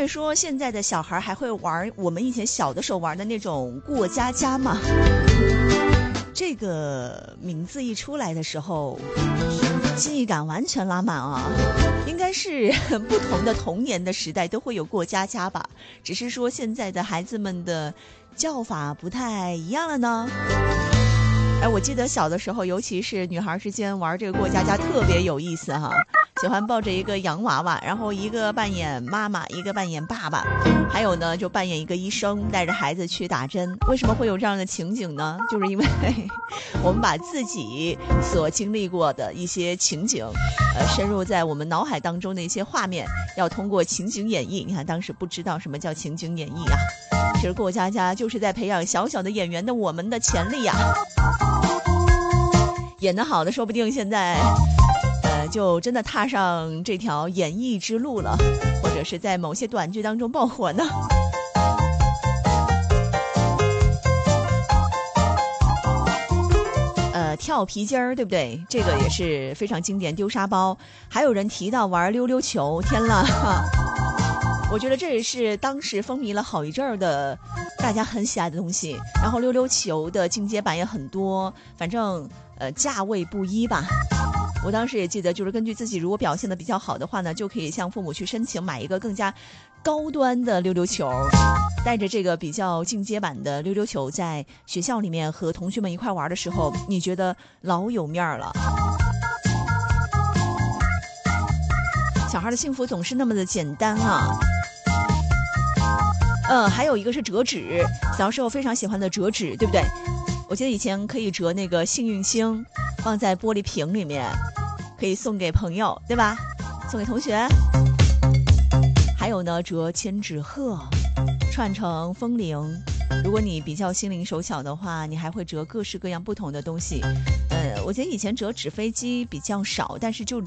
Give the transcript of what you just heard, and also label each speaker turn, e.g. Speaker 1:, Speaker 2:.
Speaker 1: 以说现在的小孩还会玩我们以前小的时候玩的那种过家家吗？这个名字一出来的时候，记忆感完全拉满啊！应该是不同的童年的时代都会有过家家吧，只是说现在的孩子们的叫法不太一样了呢。我记得小的时候，尤其是女孩之间玩这个过家家特别有意思哈，喜欢抱着一个洋娃娃，然后一个扮演妈妈，一个扮演爸爸，还有呢就扮演一个医生，带着孩子去打针。为什么会有这样的情景呢？就是因为我们把自己所经历过的一些情景，深入在我们脑海当中的一些画面，要通过情景演绎。你看当时不知道什么叫情景演绎啊，其实过家家就是在培养小小的演员的我们的潜力啊。演得好的，说不定现在，就真的踏上这条演艺之路了，或者是在某些短剧当中爆火呢。跳皮筋儿，对不对？这个也是非常经典。丢沙包，还有人提到玩溜溜球，天啦！我觉得这也是当时风靡了好一阵儿的大家很喜爱的东西。然后溜溜球的进阶版也很多，反正价位不一吧。我当时也记得，就是根据自己如果表现的比较好的话呢，就可以向父母去申请买一个更加高端的溜溜球，带着这个比较进阶版的溜溜球在学校里面和同学们一块玩的时候，你觉得老有面儿了。小孩的幸福总是那么的简单啊。还有一个是折纸，小时候非常喜欢的折纸，对不对？我记得以前可以折那个幸运星，放在玻璃瓶里面，可以送给朋友，对吧？送给同学。还有呢，折千纸鹤，串成风铃。如果你比较心灵手巧的话，你还会折各式各样不同的东西。我觉得以前折纸飞机比较少，但是就